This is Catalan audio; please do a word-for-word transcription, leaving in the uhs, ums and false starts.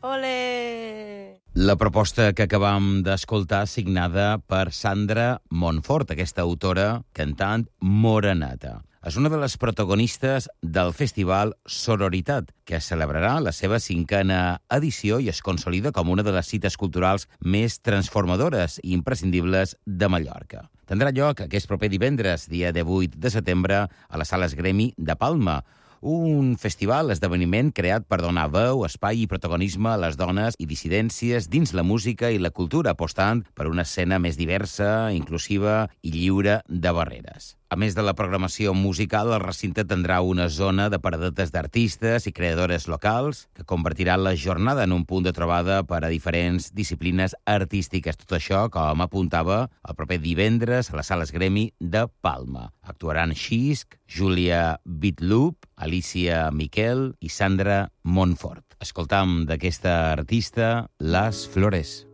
Olé! La proposta que acabam d'escoltar signada per Sandra Montfort, aquesta autora, cantant morenata. És una de les protagonistes del festival Sororitat, que celebrarà la seva cinquena edició i es consolida com una de les cites culturals més transformadores i imprescindibles de Mallorca. Tindrà lloc aquest proper divendres, dia divuit de setembre, a les Sales Gremi de Palma, un festival, esdeveniment creat per donar veu, espai i protagonisme a les dones i dissidències dins la música i la cultura, apostant per una escena més diversa, inclusiva i lliure de barreres. A més de la programació musical, el recinte tindrà una zona de paradetes d'artistes i creadores locals que convertirà la jornada en un punt de trobada per a diferents disciplines artístiques. Tot això, com apuntava, el proper divendres a les Sales Gremi de Palma. Actuaran Xisc, Júlia Bitloop, Alicia Miquel i Sandra Montfort. Escoltam d'aquesta artista Les Flores.